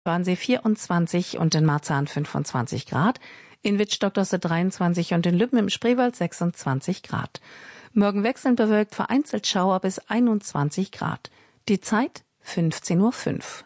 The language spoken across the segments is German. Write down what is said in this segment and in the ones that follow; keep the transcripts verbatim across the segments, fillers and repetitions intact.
Wannsee vierundzwanzig und in Marzahn fünfundzwanzig Grad, in Wittstock-Dosse dreiundzwanzig und in Lübben im Spreewald sechsundzwanzig Grad. Morgen wechselnd bewölkt, vereinzelt Schauer bis einundzwanzig Grad. Die Zeit fünfzehn Uhr fünf.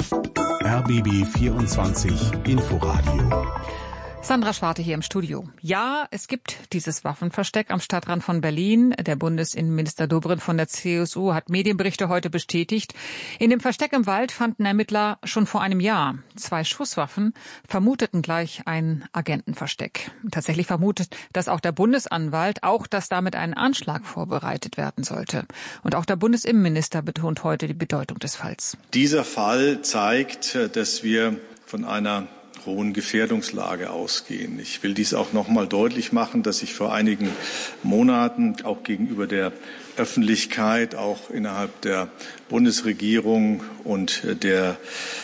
R B B vierundzwanzig Inforadio. Sandra Schwarte hier im Studio. Ja, es gibt dieses Waffenversteck am Stadtrand von Berlin. Der Bundesinnenminister Dobrindt von der C S U hat Medienberichte heute bestätigt. In dem Versteck im Wald fanden Ermittler schon vor einem Jahr zwei Schusswaffen, vermuteten gleich ein Agentenversteck. Tatsächlich vermutet das auch der Bundesanwalt, auch dass damit ein Anschlag vorbereitet werden sollte. Und auch der Bundesinnenminister betont heute die Bedeutung des Falls. Dieser Fall zeigt, dass wir von einer hohen Gefährdungslage ausgehen. Ich will dies auch noch mal deutlich machen, dass ich vor einigen Monaten auch gegenüber der Öffentlichkeit, auch innerhalb der Bundesregierung und der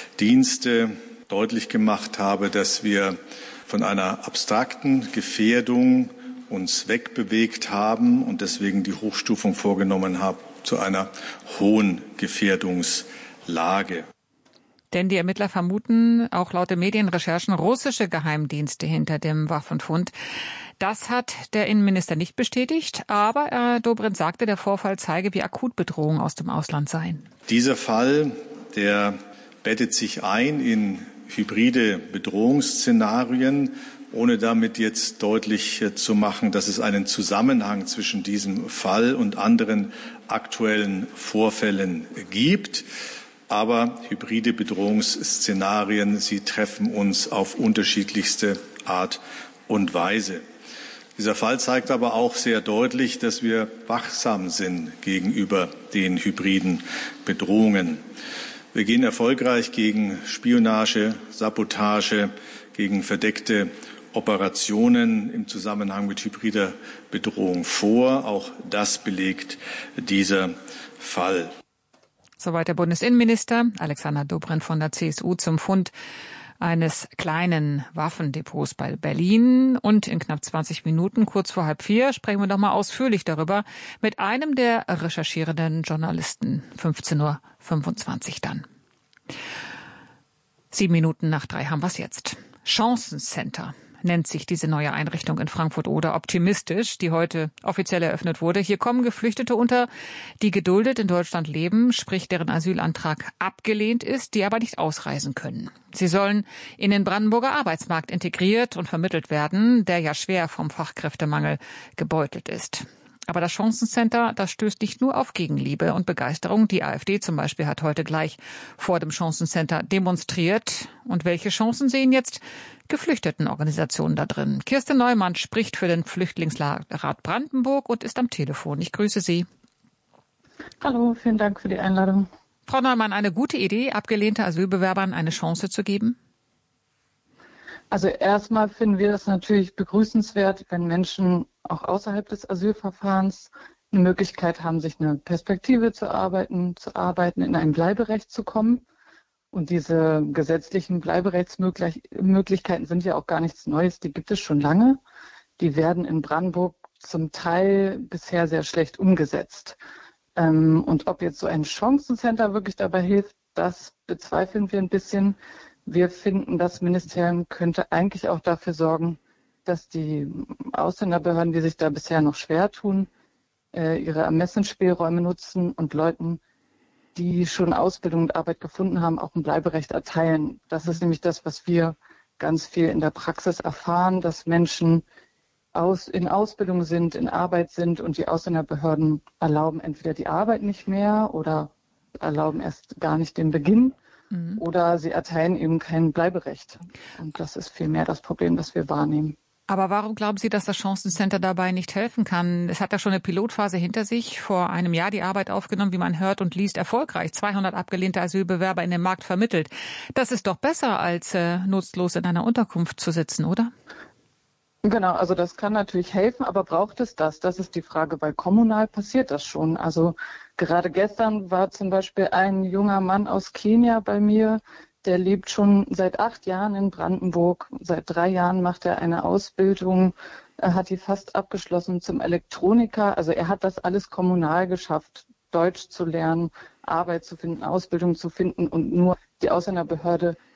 Dienste deutlich gemacht habe, dass wir von einer abstrakten Gefährdung uns wegbewegt haben und deswegen die Hochstufung vorgenommen haben zu einer hohen Gefährdungslage. Denn die Ermittler vermuten, auch laut den Medienrecherchen, russische Geheimdienste hinter dem Waffenfund. Das hat der Innenminister nicht bestätigt, aber Herr Dobrindt sagte, der Vorfall zeige, wie akut Bedrohungen aus dem Ausland seien. Dieser Fall, der bettet sich ein in hybride Bedrohungsszenarien, ohne damit jetzt deutlich zu machen, dass es einen Zusammenhang zwischen diesem Fall und anderen aktuellen Vorfällen gibt. Aber hybride Bedrohungsszenarien, sie treffen uns auf unterschiedlichste Art und Weise. Dieser Fall zeigt aber auch sehr deutlich, dass wir wachsam sind gegenüber den hybriden Bedrohungen. Wir gehen erfolgreich gegen Spionage, Sabotage, gegen verdeckte Operationen im Zusammenhang mit hybrider Bedrohung vor. Auch das belegt dieser Fall. Soweit der Bundesinnenminister Alexander Dobrindt von der C S U zum Fund eines kleinen Waffendepots bei Berlin. Und in knapp zwanzig Minuten, kurz vor halb vier, sprechen wir noch mal ausführlich darüber mit einem der recherchierenden Journalisten. fünfzehn Uhr fünfundzwanzig dann. Sieben Minuten nach drei haben wir es jetzt. Chancencenter nennt sich diese neue Einrichtung in Frankfurt oder optimistisch, die heute offiziell eröffnet wurde. Hier kommen Geflüchtete unter, die geduldet in Deutschland leben, sprich deren Asylantrag abgelehnt ist, die aber nicht ausreisen können. Sie sollen in den Brandenburger Arbeitsmarkt integriert und vermittelt werden, der ja schwer vom Fachkräftemangel gebeutelt ist. Aber das Chancencenter, das stößt nicht nur auf Gegenliebe und Begeisterung. Die AfD zum Beispiel hat heute gleich vor dem Chancencenter demonstriert. Und welche Chancen sehen jetzt Geflüchtetenorganisationen da drin? Kirsten Neumann spricht für den Flüchtlingsrat Brandenburg und ist am Telefon. Ich grüße Sie. Hallo, vielen Dank für die Einladung. Frau Neumann, eine gute Idee, abgelehnte Asylbewerbern eine Chance zu geben? Also erstmal finden wir das natürlich begrüßenswert, wenn Menschen auch außerhalb des Asylverfahrens eine Möglichkeit haben, sich eine Perspektive zu arbeiten, zu arbeiten, in ein Bleiberecht zu kommen. Und diese gesetzlichen Bleiberechtsmöglichkeiten sind ja auch gar nichts Neues, die gibt es schon lange. Die werden in Brandenburg zum Teil bisher sehr schlecht umgesetzt. Und ob jetzt so ein Chancencenter wirklich dabei hilft, das bezweifeln wir ein bisschen. Wir finden, das Ministerium könnte eigentlich auch dafür sorgen, dass die Ausländerbehörden, die sich da bisher noch schwer tun, ihre Ermessensspielräume nutzen und Leuten, die schon Ausbildung und Arbeit gefunden haben, auch ein Bleiberecht erteilen. Das ist nämlich das, was wir ganz viel in der Praxis erfahren, dass Menschen aus, in Ausbildung sind, in Arbeit sind und die Ausländerbehörden erlauben entweder die Arbeit nicht mehr oder erlauben erst gar nicht den Beginn. Oder sie erteilen eben kein Bleiberecht. Und das ist vielmehr das Problem, das wir wahrnehmen. Aber warum glauben Sie, dass das Chancencenter dabei nicht helfen kann? Es hat ja schon eine Pilotphase hinter sich, vor einem Jahr die Arbeit aufgenommen, wie man hört und liest, erfolgreich. zweihundert abgelehnte Asylbewerber in den Markt vermittelt. Das ist doch besser, als äh, nutzlos in einer Unterkunft zu sitzen, oder? Genau, also das kann natürlich helfen, aber braucht es das? Das ist die Frage, weil kommunal passiert das schon. Also gerade gestern war zum Beispiel ein junger Mann aus Kenia bei mir, der lebt schon seit acht Jahren in Brandenburg. Seit drei Jahren macht er eine Ausbildung, er hat die fast abgeschlossen zum Elektroniker. Also er hat das alles kommunal geschafft, Deutsch zu lernen, Arbeit zu finden, Ausbildung zu finden und nur die Ausländerbehörde